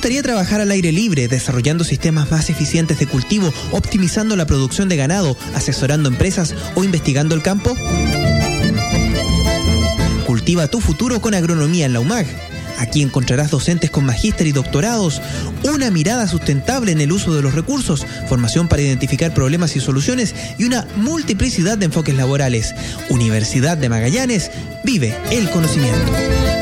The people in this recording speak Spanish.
gustaría trabajar al aire libre, desarrollando sistemas más eficientes de cultivo, optimizando la producción de ganado, asesorando empresas o investigando el campo? Cultiva tu futuro con agronomía en la UMAG. Aquí encontrarás docentes con magíster y doctorados, una mirada sustentable en el uso de los recursos, formación para identificar problemas y soluciones y una multiplicidad de enfoques laborales. Universidad de Magallanes, vive el conocimiento.